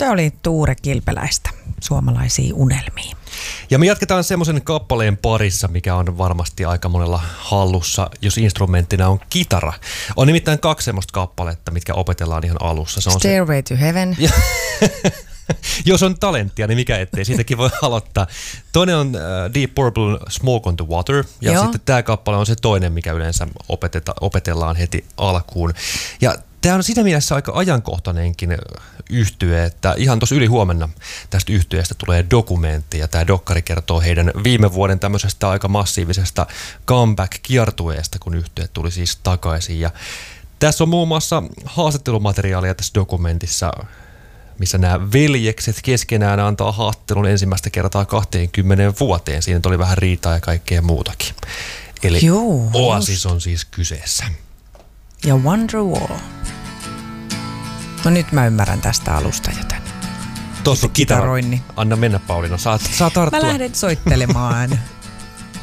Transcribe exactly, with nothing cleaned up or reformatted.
Se oli Tuure Kilpeläistä, Suomalaisia unelmia. Ja me jatketaan semmoisen kappaleen parissa, mikä on varmasti aika monella hallussa, jos instrumenttina on kitara. On nimittäin kaksi semmoista kappaletta, mitkä opetellaan ihan alussa. Se on Stairway se... to Heaven. Jos on talenttia, niin mikä ettei, siitäkin voi aloittaa. Toinen on uh, Deep Purple Smoke on the Water, ja Joo. sitten tämä kappale on se toinen, mikä yleensä opeteta, opetellaan heti alkuun. Ja tämä on siinä mielessä aika ajankohtainenkin yhtye, että ihan tuossa yli huomenna tästä yhtyeestä tulee dokumentti, ja tämä dokkari kertoo heidän viime vuoden tämmöisestä aika massiivisesta comeback-kiertueesta, kun yhtye tuli siis takaisin. Ja tässä on muun muassa haastattelumateriaalia tässä dokumentissa, missä nämä veljekset keskenään antaa haastattelun ensimmäistä kertaa kaksikymmentä vuoteen. Siinä oli vähän riitaa ja kaikkea muutakin. Eli Joo, Oasis on siis kyseessä. Ja Wonderwall. No nyt mä ymmärrän tästä alusta joten. Tuossa on kitaroinni. Anna mennä, Pauliina. Saa, saa tarttua. Mä lähden soittelemaan.